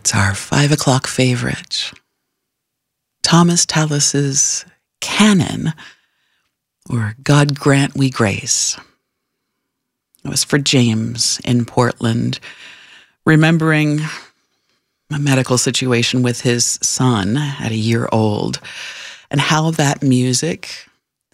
It's our 5 o'clock favorite. Thomas Tallis's Canon, or God Grant We Grace. It was for James in Portland, remembering a medical situation with his son at a year old, and how that music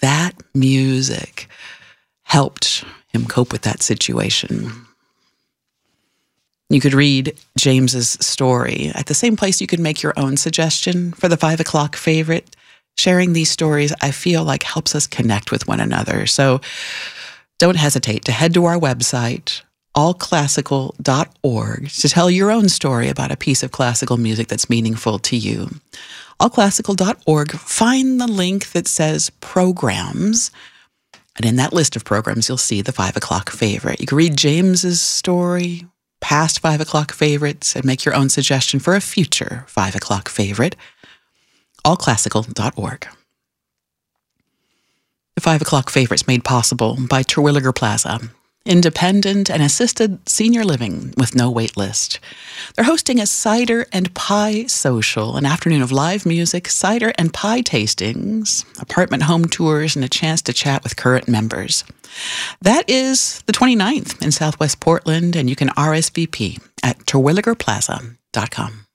helped him cope with that situation. You could read James's story at the same place you could make your own suggestion for the 5 o'clock favorite. Sharing these stories, I feel like, helps us connect with one another. So don't hesitate to head to our website, allclassical.org, to tell your own story about a piece of classical music that's meaningful to you. Allclassical.org, find the link that says programs. And in that list of programs, you'll see the 5 o'clock favorite. You can read James's story, past 5 o'clock favorites, and make your own suggestion for a future 5 o'clock favorite. Allclassical.org. The 5 o'clock favorite's made possible by Terwilliger Plaza, independent and assisted senior living with no wait list. They're hosting a cider and pie social, an afternoon of live music, cider and pie tastings, apartment home tours, and a chance to chat with current members. That is the 29th in Southwest Portland, and you can RSVP at terwilligerplaza.com.